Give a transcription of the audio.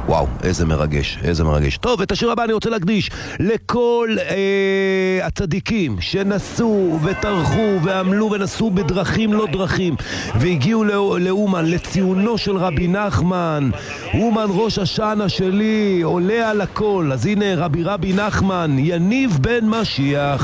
וואו, איזה מרגש, איזה מרגש. טוב, את השיר הבא אני רוצה להקדיש לכל הצדיקים שנסו וטרחו ועמלו ונסו בדרכים לא דרכים והגיעו לאומן, לציונו של רבי נחמן. אומן ראש השנה שלי עולה על הכל. אז הנה רבי נחמן, יניב בן משיח.